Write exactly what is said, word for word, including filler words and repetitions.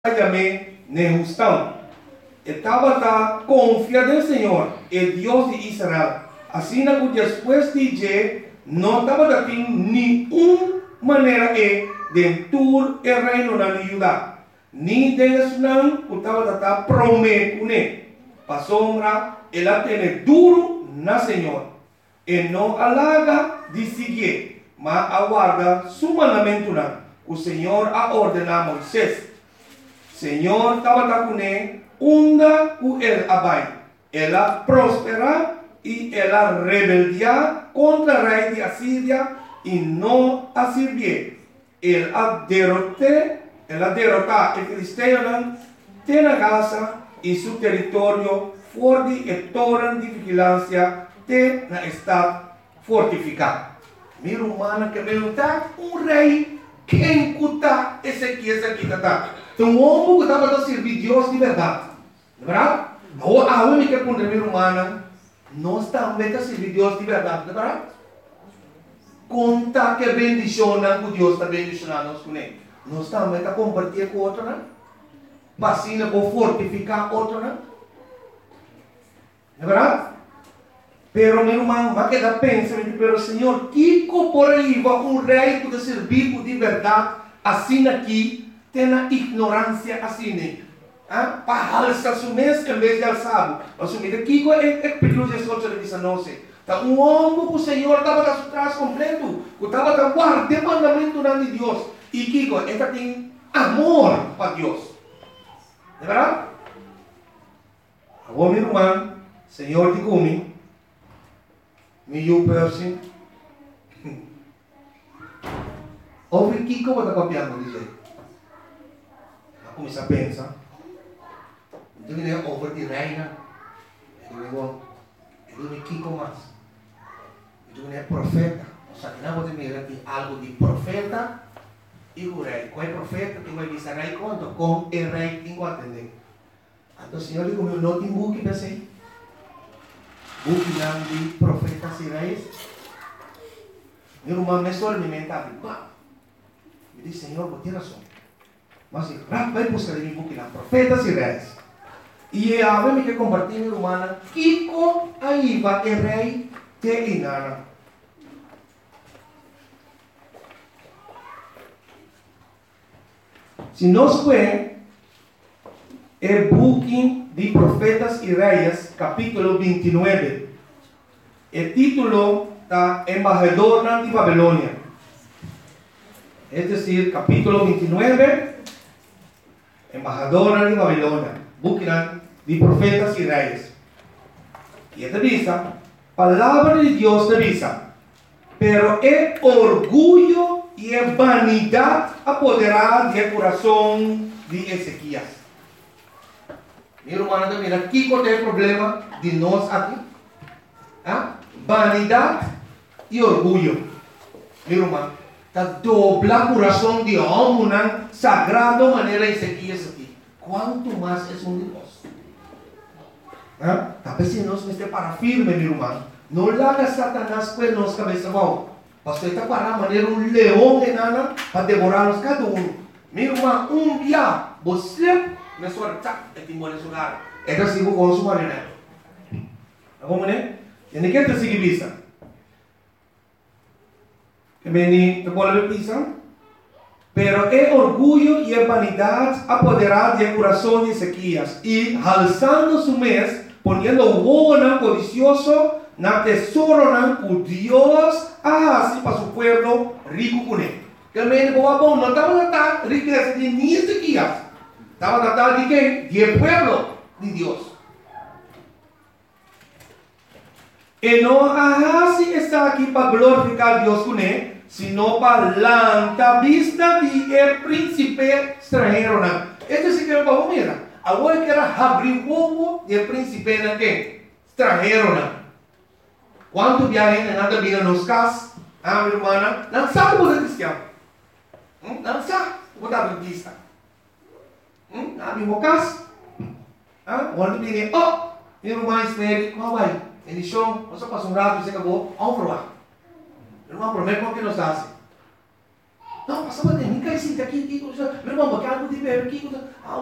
llamé Nehustán. Estaba tan confiado en el Señor, el Dios de Israel. Así que después de que no estaba dando ni una manera de entrar el reino de Judá. Ni de Islam, estaba dando promesa. Para sombra, él tiene duro na Señor. E não alaga de seguir, mas aguarda su mandamento. O Senhor a ordena a Moisés. Senhor estava com ele, onda com ele abai. Ela prospera e ela rebeldia contra o rei de Assíria e não a serviu. Ele a derrotou, ela derrotou o filisteu de na Gaza e seu território forte e torre de vigilância de na estado fortificado. Minha humana que perguntar um rei quem cuta esse aqui, esse aqui tá. Então o homem que estava a servir Deus de verdade, verdade? A única que contra minha humana nós também a servir Deus de verdade, verdade? Conta que bendiciona que Deus está bendicionando nós com ele. Nós também a compartilhar com outro, né? Vacina para fortificar outro, né? É verdade? Pero meu irmão, vai quedar pensando, pero Senhor, que por aí vai um rei que servir de verdade, assim aqui, tem a ignorância assim, né? Ah? Para alçar o mês em vez de alçar. Assumir aqui é perigoso esse outro de não sei. Tá um homem que o Senhor estava a trás completo, que estava a guardar o mandamento de Deus. E Kiko, ele tem amor para Deus. É verdade? Agora, meu irmão, Senhor de comigo. New person. Ouve que como está copiando dizer. Eu comecei a pensar. Então ele é over de reina. Ele é ele é que mais. Então ele é profeta. O sagrado de mira tem algo de profeta e o rei. Qual é profeta? Tem que avisar rei quanto com o rei tem que atender. Então o Senhor digo meu não tem book para ser. Buki lang di profetas si reis. Meu irmão me só alimenta. Me diz, Senhor, vou ter razão. Mas se vai buscar de mim buki lang profetas si reis. E a ave me que compartir meu irmão. Kiko aí vai o rei te inana. Se nós vemos é buki de Profetas e Reis, capítulo veintinueve. O título está Embajador de Babilônia. Es decir, capítulo veintinueve, Embajador de Babilônia. Búsqueda de Profetas e Reis. E esta dice, Palavra de Deus te dice, pero é orgulho e é vanidade apoderar do coração de Ezequias. Mi hermano, mira, aquí cuál es el problema de nos aquí. ¿Ah? Vanidad y orgullo. Mi hermano, está dobla corazón de hombre, sagrado manera Ezequiel aquí. ¿Cuánto más es un Dios? ¿Ah? Tal vez si nos esté para firme, mi hermano. No le haga Satanás pues nos cabeza bajo. Pastor está para manera un león de nana para devorarnos cada uno. Mi hermano, un día, vos me suelta el timón en su lugar. Esta sigo con su manera. ¿Cómo es? ¿Tiene que te sigue visa? Que me ni te vuelve pisa. Pero el orgullo y la vanidad apoderar del corazón de Ezequías y alzando su mes, poniendo buena, codicioso, na tesoro na Dios así para su pueblo rico con él. Que me dijo, no estaba tan riqueza de ni Ezequías. Estaba tratando de qué? De pueblo de Dios. Y no así está aquí para glorificar a Dios con él, sino para la vista de el príncipe extranjero. Esto sí que me va a mirar. Ahora que era abrir huevo del príncipe extranjero. ¿Cuántos viajes en la vida nos casas? Ah, mi hermana, no sabe por el cristiano. No sabe por la vista. Hmm? Nabi Mokas. Ah, quando ele diz, oh, meu irmão espere, qual vai? Ele show, você passa um rato e você acabou, vamos provar. Meu irmão, promete como que nos hace. Não, passava de mim, cai sim, aqui, aqui, meu irmão, aquela coisa de ver, aqui,